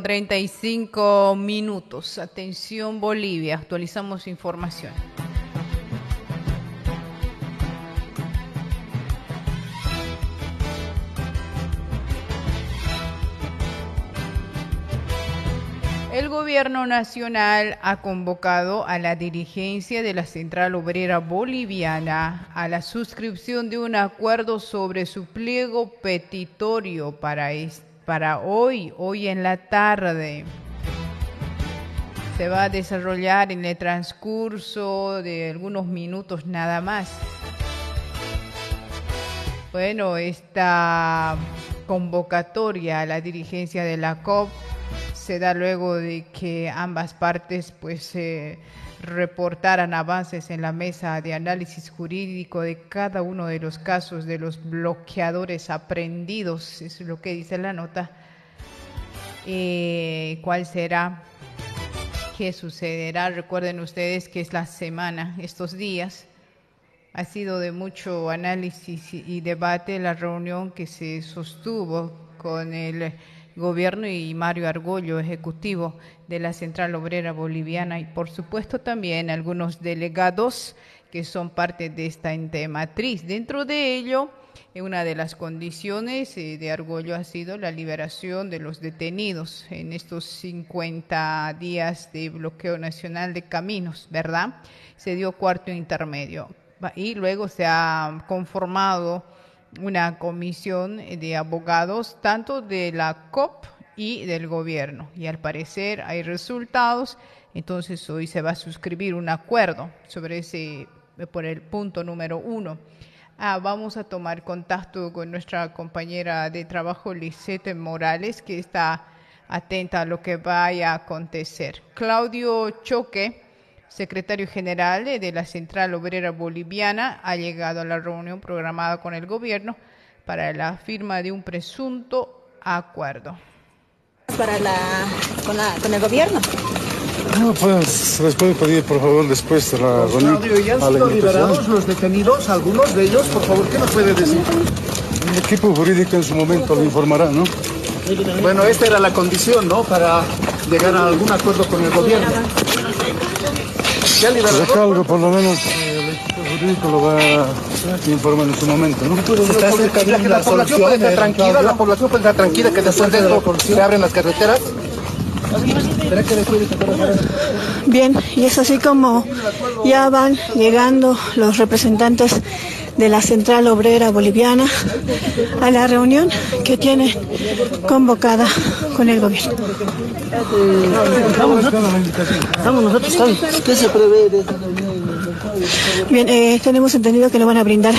35 minutos. Atención Bolivia, actualizamos información. El gobierno nacional ha convocado a la dirigencia de la Central Obrera Boliviana a la suscripción de un acuerdo sobre su pliego petitorio para hoy en la tarde. Se va a desarrollar en el transcurso de algunos minutos nada más. Bueno, esta convocatoria a la dirigencia de la COP se da luego de que ambas partes reportaran avances en la mesa de análisis jurídico de cada uno de los casos de los bloqueadores aprehendidos. Eso es lo que dice la nota. ¿Cuál será? ¿Qué sucederá? Recuerden ustedes que es la semana, estos días. Ha sido de mucho análisis y debate la reunión que se sostuvo con el gobierno y Mario Argollo, ejecutivo de la Central Obrera Boliviana, y por supuesto también algunos delegados que son parte de esta ente matriz. Dentro de ello, una de las condiciones de Argollo ha sido la liberación de los detenidos en estos 50 días de bloqueo nacional de caminos, ¿verdad? Se dio cuarto intermedio y luego se ha conformado una comisión de abogados tanto de la COP y del gobierno, y al parecer hay resultados. Entonces hoy se va a suscribir un acuerdo sobre por el punto número 1. Vamos a tomar contacto con nuestra compañera de trabajo Lisette Morales, que está atenta a lo que vaya a acontecer. Claudio Choque, secretario general de la Central Obrera Boliviana, ha llegado a la reunión programada con el gobierno para la firma de un presunto acuerdo. ¿Con el gobierno? No, pues les puedo pedir, por favor, después de la reunión. Claudio, ¿ya han sido liberados los detenidos? ¿Algunos de ellos? Por favor, ¿qué nos puede decir? El equipo jurídico en su momento lo informará, ¿no? Bueno, esta era la condición, ¿no? Para llegar a algún acuerdo con el gobierno. Pues acá algo, por lo menos, el equipo jurídico lo va a informar en su momento, ¿no? La población puede estar tranquila, que después de esto se abren las carreteras. Bien, y es así como ya van llegando los representantes de la Central Obrera Boliviana a la reunión que tiene convocada con el gobierno. Estamos nosotros. ¿Qué se prevé de esta reunión? Bien, tenemos entendido que le van a brindar